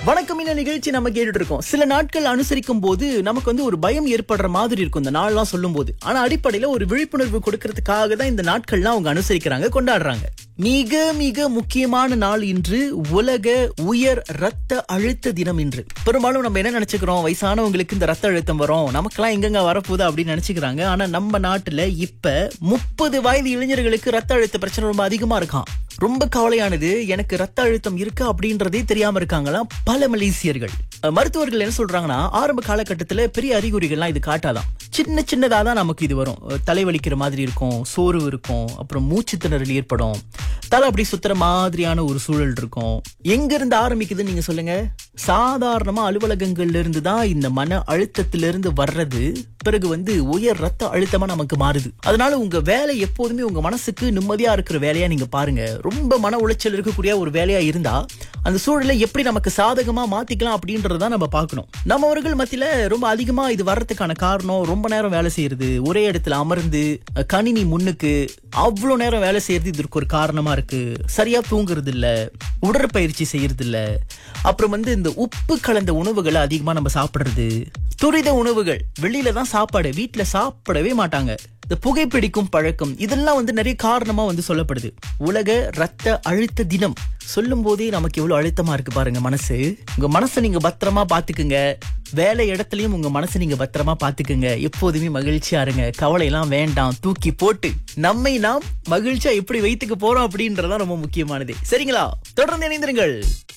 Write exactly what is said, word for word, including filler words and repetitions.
வணக்கம் இந்த நிகழ்ச்சி நம்ம கேட்டுட்டு இருக்கோம். சில நாட்கள் அனுசரிக்கும் போது நமக்கு வந்து ஒரு பயம் ஏற்படுற மாதிரி இருக்கும் இந்த நாள்லாம் சொல்லும் போது. ஆனா அடிப்படையில ஒரு விழிப்புணர்வு கொடுக்கறதுக்காக தான் இந்த நாட்கள்லாம் அவங்க அனுசரிக்கிறாங்க, கொண்டாடுறாங்க. மிக மிக முக்கியமான நாள் இன்று உலக உயர் ரத்த அழுத்த தினம் இன்று. பெரும்பாலும் நம்ம என்ன நினைச்சுக்கிறோம், வயசானவங்களுக்கு இந்த ரத்த அழுத்தம் வரும், நமக்கெல்லாம் எங்கெங்க வரப்போகுது அப்படின்னு நினைச்சுக்கிறாங்க. ஆனா நம்ம நாட்டுல இப்ப முப்பது வயது இளைஞர்களுக்கு ரத்த அழுத்த பிரச்சனை ரொம்ப அதிகமா இருக்காம். ரொம்ப கவலையானது, எனக்கு ரத்த அழுத்தம் இருக்கு அப்படின்றதே தெரியாம இருக்காங்களாம் பல மலேசியர்கள். மருத்துவர்கள் என்ன சொல்றாங்கன்னா, ஆரம்ப காலகட்டத்துல பெரிய அறிகுறிகள்லாம் இது காட்டாதான். சின்ன சின்னதா தான் நமக்கு இது வரும். தலைவலிக்கிற மாதிரி இருக்கும், சோர்வு இருக்கும், அப்புறம் மூச்சு திணறல் ஏற்படும், தலை அப்படி சுத்துற மாதிரியான ஒரு சூழல் இருக்கும். எங்க இருந்து ஆரம்பிக்குதுன்னு நீங்க சொல்லுங்க. சாதாரணமா அலுவலகங்கள்ல இருந்து தான் இந்த மன அழுத்தத்திலிருந்து வர்றது பிறகு வந்து உயர் ரத்த அழுத்தமா நமக்கு மாறுது. அதனால உங்க வேலை எப்போதுமே உங்க மனசுக்கு நிம்மதியா இருக்கிற வேலையா நீங்க பாருங்க. ரொம்ப மன உளைச்சல் இருக்கக்கூடிய ஒரு வேலையா இருந்தா அந்த சூழலை எப்படி நமக்கு சாதகமா மாத்திக்கலாம் அப்படின்றத நம்ம பார்க்கணும். நம்ம அவர்கள் மத்தியில ரொம்ப அதிகமா இது வர்றதுக்கான காரணம் ரொம்ப நேரம் வேலை செய்யறது, ஒரே இடத்துல அமர்ந்து கணினி முன்னுக்கு அவ்வளவு நேரம் வேலை செய்யறது இதற்கு ஒரு காரணமா இருக்கு. சரியா தூங்குறது இல்ல, உடற்பயிற்சி செய்யறது இல்ல, அப்புறம் வந்து இந்த உப்பு கலந்த உணவுகளை அதிகமா நம்ம சாப்பிடுறது, துரித உணவுகள், வெளியில தான் சாப்பாடு, வீட்டுல சாப்பிடவே மாட்டாங்க, இந்த புகைப்பிடிக்கும் பழக்கம், இதெல்லாம் வந்து நிறைய காரணமா வந்து சொல்லப்படுது. உலக ரத்த அழுத்த தினம் சொல்லும் போதே நமக்கு எவ்வளவு அழுத்தமா இருக்கு பாருங்க மனசு. உங்க மனசை நீங்க பத்திரமா பாத்துக்குங்க. வேலை இடத்துலயும் உங்க மனசை நீங்க பத்திரமா பாத்துக்குங்க. எப்போதுமே மகிழ்ச்சியா இருங்க. கவலை எல்லாம் வேண்டாம், தூக்கி போட்டு நம்மை நாம் மகிழ்ச்சியா எப்படி வைத்துக்க போறோம் அப்படின்றதான் ரொம்ப முக்கியமானது. சரிங்களா? தொடர்ந்து இணைந்திருங்கள்.